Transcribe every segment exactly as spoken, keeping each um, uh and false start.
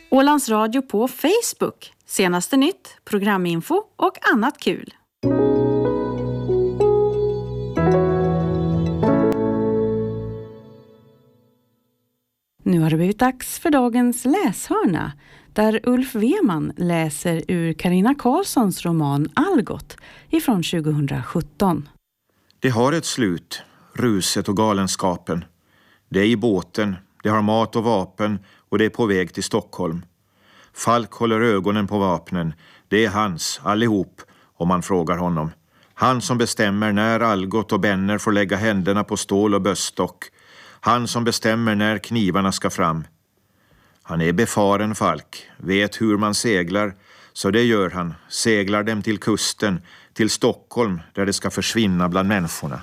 Ålands Radio på Facebook. Senaste nytt, programinfo och annat kul. Nu har det blivit dags för dagens läshörna, där Ulf Weman läser ur Carina Karlssons roman Algot ifrån tjugohundrasjutton. Det har ett slut, ruset och galenskapen. Det är i båten, det har mat och vapen och det är på väg till Stockholm. Falk håller ögonen på vapnen. Det är hans, allihop, om man frågar honom. Han som bestämmer när Algot och Benner får lägga händerna på stål och böststock. Han som bestämmer när knivarna ska fram. Han är befaren, Falk, vet hur man seglar, så det gör han. Seglar dem till kusten, till Stockholm, där det ska försvinna bland människorna.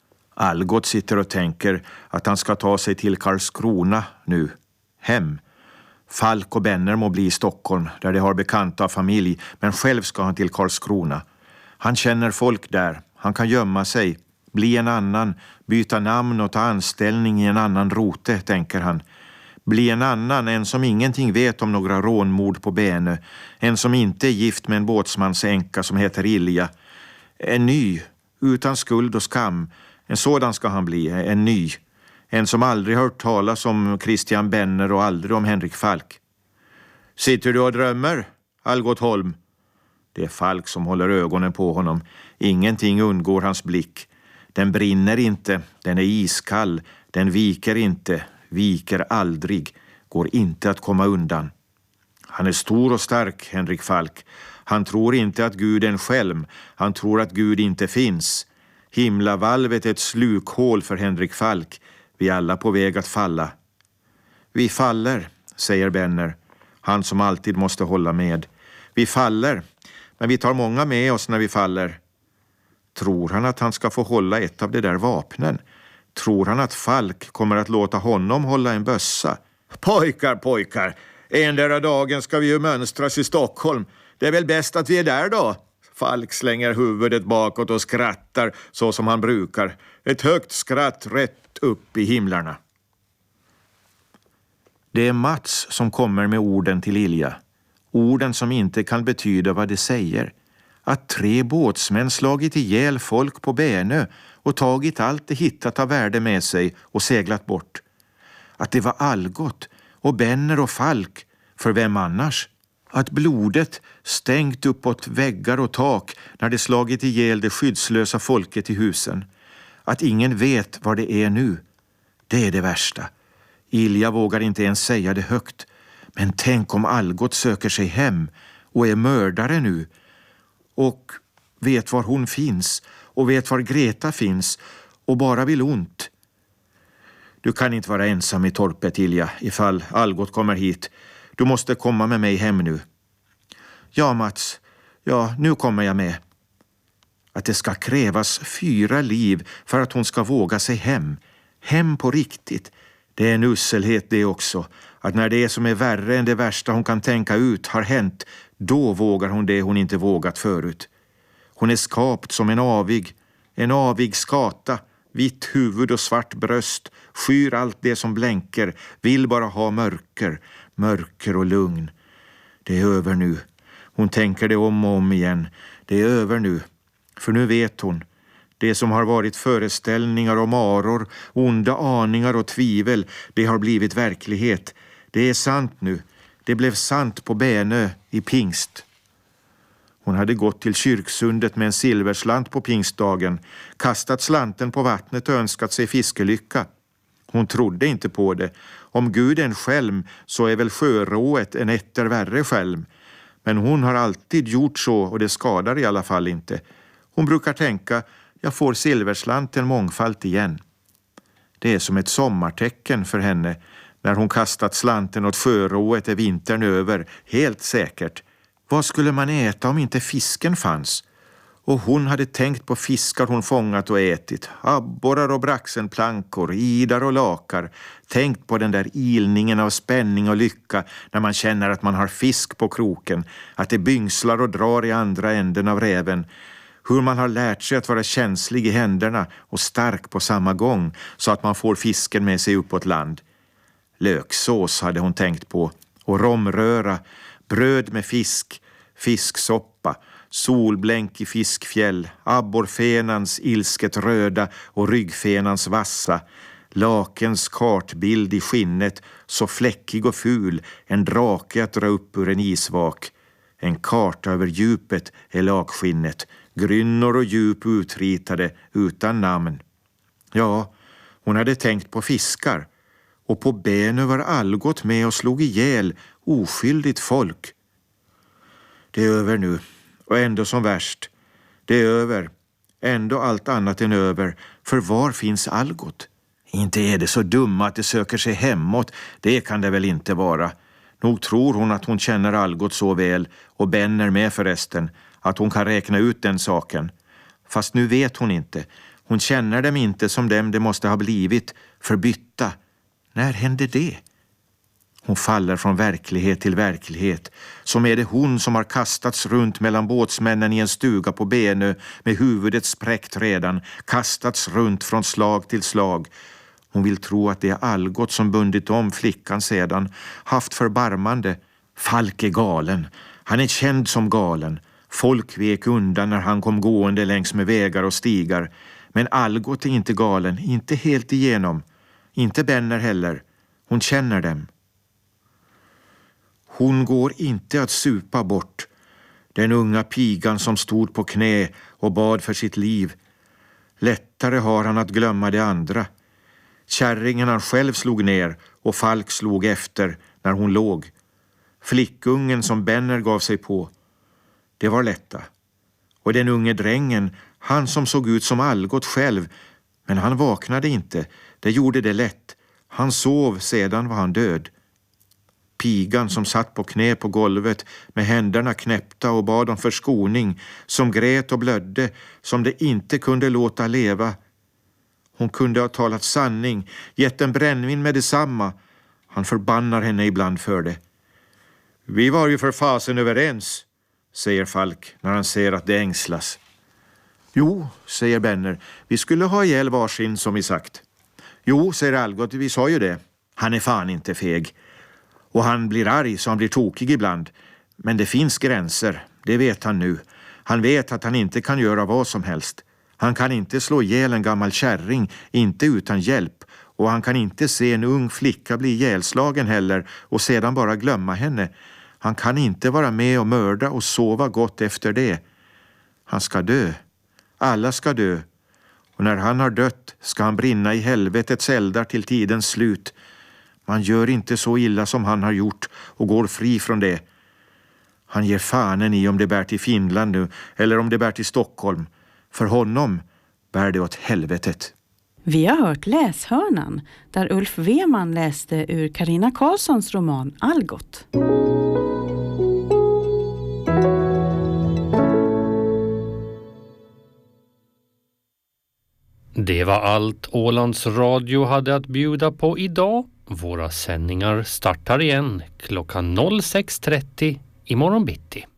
Algot sitter och tänker att han ska ta sig till Karlskrona nu, hem. Falk och Benner må bli i Stockholm, där de har bekanta och familj, men själv ska han till Karlskrona. Han känner folk där, han kan gömma sig, bli en annan, byta namn och ta anställning i en annan rote, tänker han. Bli en annan, en som ingenting vet om några rånmord på Benö, en som inte är gift med en båtsmans änka som heter Ilja. En ny, utan skuld och skam, en sådan ska han bli, en ny. En som aldrig hört talas om Christian Benner och aldrig om Henrik Falk. Sitter du och drömmer, Algot Holm? Det är Falk som håller ögonen på honom. Ingenting undgår hans blick. Den brinner inte, den är iskall, den viker inte, viker aldrig, går inte att komma undan. Han är stor och stark, Henrik Falk. Han tror inte att Gud är en skälm, han tror att Gud inte finns. Himlavalvet är ett slukhål för Henrik Falk. Vi är alla på väg att falla. Vi faller, säger Benner, han som alltid måste hålla med. Vi faller, men vi tar många med oss när vi faller. Tror han att han ska få hålla ett av de där vapnen? Tror han att Falk kommer att låta honom hålla en bössa? Pojkar, pojkar, en där dagen ska vi ju mönstras i Stockholm. Det är väl bäst att vi är där då? Falk slänger huvudet bakåt och skrattar så som han brukar. Ett högt skratt rätt upp i himlarna. Det är Mats som kommer med orden till Ilja. Orden som inte kan betyda vad det säger. Att tre båtsmän slagit ihjäl folk på Benö och tagit allt det hittat av värde med sig och seglat bort. Att det var Algot och Benner och Falk, för vem annars? Att blodet stängt uppåt väggar och tak när det slagit ihjäl det skyddslösa folket i husen. Att ingen vet var det är nu. Det är det värsta. Ilja vågar inte ens säga det högt. Men tänk om Algot söker sig hem och är mördare nu. Och vet var hon finns och vet var Greta finns och bara vill ont. Du kan inte vara ensam i torpet, Ilja, ifall Algot kommer hit. Du måste komma med mig hem nu. Ja, Mats. Ja, nu kommer jag med. Att det ska krävas fyra liv för att hon ska våga sig hem. Hem på riktigt. Det är en usselhet det också. Att när det som är värre än det värsta hon kan tänka ut har hänt, då vågar hon det hon inte vågat förut. Hon är skapt som en avig. En avig skata. Vitt huvud och svart bröst. Skyr allt det som blänker. Vill bara ha mörker. Mörker och lugn. Det är över nu. Hon tänker det om och om igen. Det är över nu. För nu vet hon. Det som har varit föreställningar om maror, onda aningar och tvivel, det har blivit verklighet. Det är sant nu. Det blev sant på Benö i pingst. Hon hade gått till kyrksundet med en silverslant på pingstdagen, kastat slanten på vattnet och önskat sig fiskelycka. Hon trodde inte på det. Om Gud är en skälm så är väl sjörået en etter värre skälm. Men hon har alltid gjort så och det skadar i alla fall inte. Hon brukar tänka, jag får silverslanten mångfalt igen. Det är som ett sommartecken för henne. När hon kastat slanten åt sjörået är vintern över, helt säkert. Vad skulle man äta om inte fisken fanns? Och hon hade tänkt på fiskar hon fångat och ätit. Abborrar och braxenplankor, idar och lakar. Tänkt på den där ilningen av spänning och lycka när man känner att man har fisk på kroken. Att det byngslar och drar i andra änden av räven. Hur man har lärt sig att vara känslig i händerna och stark på samma gång så att man får fisken med sig uppåt land. Löksås hade hon tänkt på och romröra, bröd med fisk, fisksoppa, solblänk i fiskfjäll, abborrfenans ilsket röda och ryggfenans vassa, lakens kartbild i skinnet, så fläckig och ful, en drake att dra upp ur en isvak. En karta över djupet är lakskinnet, grynnor och djup utritade utan namn. Ja, hon hade tänkt på fiskar, och på Benö var Algot med och slog ihjäl oskyldigt folk. Det är över nu, och ändå som värst. Det är över, ändå allt annat än över, för var finns Algot? Inte är det så dumma att det söker sig hemåt, det kan det väl inte vara. Nog tror hon att hon känner Algot så väl, och Benner med förresten, att hon kan räkna ut den saken. Fast nu vet hon inte. Hon känner dem inte som dem det måste ha blivit, förbytta. När hände det? Hon faller från verklighet till verklighet. Som är det hon som har kastats runt mellan båtsmännen i en stuga på Benö med huvudet spräckt redan, kastats runt från slag till slag. Hon vill tro att det är Algot som bundit om flickan sedan, haft förbarmande. Falk är galen. Han är känd som galen. Folk vek undan när han kom gående längs med vägar och stigar. Men Algot är inte galen, inte helt igenom. Inte Benner heller. Hon känner dem. Hon går inte att supa bort. Den unga pigan som stod på knä och bad för sitt liv. Lättare har han att glömma det andra. Kärringen han själv slog ner och Falk slog efter när hon låg. Flickungen som Benner gav sig på. Det var lätta. Och den unge drängen, han som såg ut som Algot själv, men han vaknade inte. Det gjorde det lätt. Han sov, sedan var han död. Pigan som satt på knä på golvet med händerna knäppta och bad om förskoning, som grät och blödde, som det inte kunde låta leva. Hon kunde ha talat sanning, gett en brännvin med detsamma. Han förbannar henne ibland för det. Vi var ju för fasen överens, säger Falk när han ser att det ängslas. Jo, säger Benner, vi skulle ha ihjäl varsin som vi sagt. Jo, säger Algot, vi sa ju det. Han är fan inte feg. Och han blir arg så han blir tokig ibland. Men det finns gränser, det vet han nu. Han vet att han inte kan göra vad som helst. Han kan inte slå ihjäl en gammal kärring, inte utan hjälp. Och han kan inte se en ung flicka bli ihjälslagen heller och sedan bara glömma henne. Han kan inte vara med och mörda och sova gott efter det. Han ska dö. Alla ska dö. Och när han har dött ska han brinna i helvetets eldar till tidens slut. Man gör inte så illa som han har gjort och går fri från det. Han ger fanen i om det bär till Finland nu eller om det bär till Stockholm. För honom bär det åt helvetet. Vi har hört Läshörnan där Ulf Weman läste ur Carina Karlssons roman Algot. Det var allt Ålands Radio hade att bjuda på idag. Våra sändningar startar igen klockan sex trettio imorgon bitti.